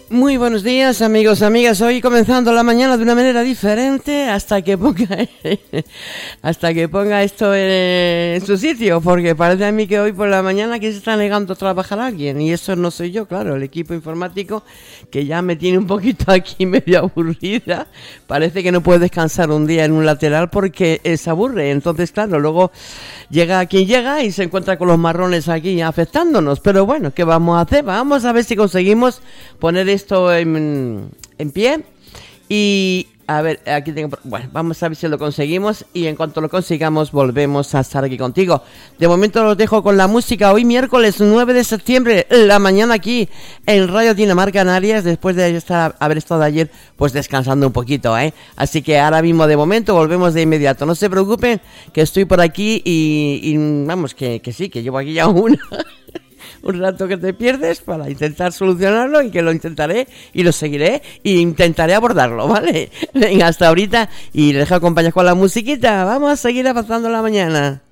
Muy buenos días, amigos, amigas. Hoy comenzando la mañana de una manera diferente hasta que ponga esto en su sitio, porque parece a mí que hoy por la mañana aquí se está negando a trabajar alguien, y eso no soy yo, claro, el equipo informático, que ya me tiene un poquito aquí medio aburrida. Parece que no puede descansar un día en un lateral porque se aburre. Entonces, claro, luego llega quien llega y se encuentra con los marrones aquí afectándonos. Pero bueno, ¿qué vamos a hacer? Vamos a ver si conseguimos poner esto en pie. Y a ver, aquí tengo... Bueno, vamos a ver si lo conseguimos, y en cuanto lo consigamos volvemos a estar aquí contigo. De momento los dejo con la música. Hoy miércoles 9 de septiembre, la mañana aquí en Radio Dinamarca Canarias, después de haber estado ayer pues descansando un poquito, Así que ahora mismo de momento volvemos de inmediato. No se preocupen que estoy por aquí y vamos, que sí, que llevo aquí ya un rato que te pierdes para intentar solucionarlo, y que lo intentaré y lo seguiré e intentaré abordarlo, ¿vale? Venga, hasta ahorita, y les dejo acompañar con la musiquita. Vamos a seguir avanzando la mañana.